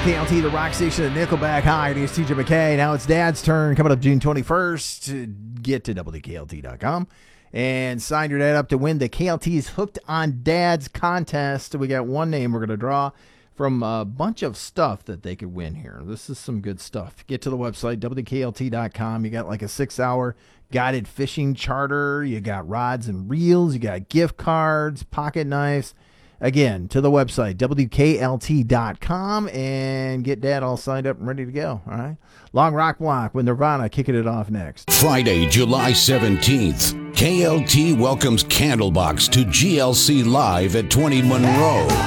KLT, the rock station at Nickelback. Hi, it is TJ McKay. Now it's Dad's turn. Coming up June 21st. Get to WKLT.com and sign your dad up to win the KLT's Hooked on Dads contest. We got one name we're going to draw from a bunch of stuff that they could win here. This is some good stuff. Get to the website, WKLT.com. You got like a 6-hour guided fishing charter. You got rods and reels. You got gift cards, pocket knives. Again, to the website, WKLT.com, and get Dad all signed up and ready to go. All right? Long Rock Block with Nirvana kicking it off next. Friday, July 17th, KLT welcomes Candlebox to GLC Live at 20 Monroe.